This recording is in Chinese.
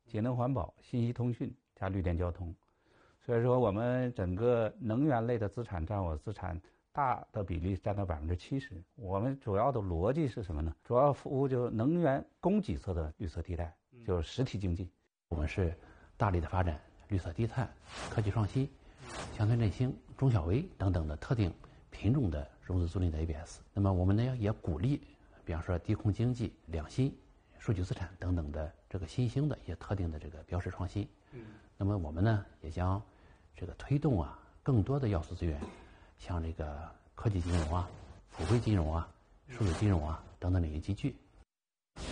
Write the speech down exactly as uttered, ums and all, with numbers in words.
节能环保、信息通讯加绿电交通。所以说，我们整个能源类的资产占我资产大的比例占到百分之七十。我们主要的逻辑是什么呢？主要服务就是能源供给侧的绿色替代，就是实体经济。 我们是大力的发展绿色低碳、科技创新、乡村振兴、中小微等等的特定品种的融资租赁的 A B S。那么我们呢也鼓励，比方说低空经济、两新、数据资产等等的这个新兴的一些特定的这个标识创新。嗯。那么我们呢也将这个推动啊更多的要素资源，像这个科技金融啊、普惠金融啊、数字金融啊等等领域集聚。